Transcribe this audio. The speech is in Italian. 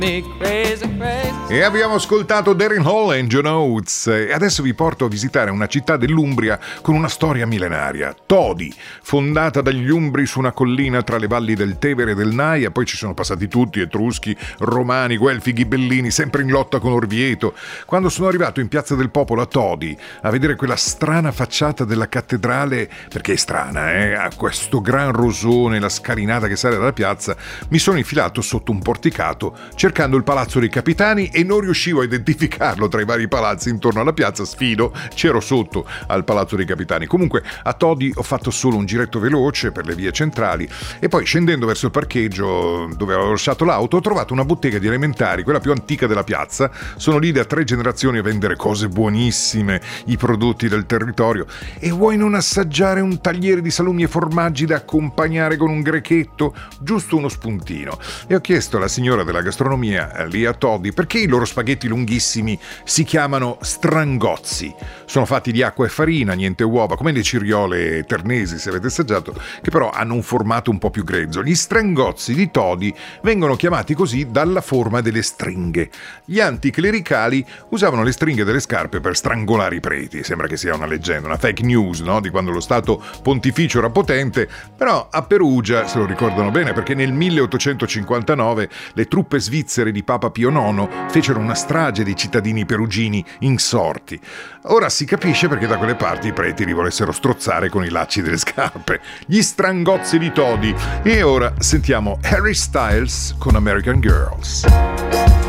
E abbiamo ascoltato Daryl Hall e John Oates e adesso vi porto a visitare una città dell'Umbria con una storia millenaria, Todi, fondata dagli Umbri su una collina tra le valli del Tevere e del Naia. Poi ci sono passati tutti, Etruschi, Romani, Guelfi, Ghibellini, sempre in lotta con Orvieto. Quando sono arrivato in Piazza del Popolo a Todi a vedere quella strana facciata della cattedrale, perché è strana, ha questo gran rosone, la scalinata che sale dalla piazza, mi sono infilato sotto un porticato cercando il Palazzo dei Capitani e non riuscivo a identificarlo tra i vari palazzi intorno alla piazza. Sfido, c'ero sotto al Palazzo dei Capitani. Comunque a Todi ho fatto solo un giretto veloce per le vie centrali e poi scendendo verso il parcheggio dove avevo lasciato l'auto ho trovato una bottega di alimentari, quella più antica della piazza. Sono lì da 3 generazioni a vendere cose buonissime, i prodotti del territorio. E vuoi non assaggiare un tagliere di salumi e formaggi da accompagnare con un grechetto? Giusto uno spuntino. E ho chiesto alla signora della gastronomia lì a Todi perché i loro spaghetti lunghissimi si chiamano strangozzi. Sono fatti di acqua e farina, niente uova, come le ciriole ternesi se avete assaggiato, che però hanno un formato un po' più grezzo. Gli strangozzi di Todi vengono chiamati così dalla forma delle stringhe. Gli anticlericali usavano le stringhe delle scarpe per strangolare i preti. Sembra che sia una leggenda, una fake news, no? Di quando lo Stato Pontificio era potente, però a Perugia se lo ricordano bene perché nel 1859 le truppe svizzere di Papa Pio IX fecero una strage dei cittadini perugini insorti. Ora si capisce perché da quelle parti i preti li volessero strozzare con i lacci delle scarpe. Gli strangozzi di Todi. E ora sentiamo Harry Styles con American Girls.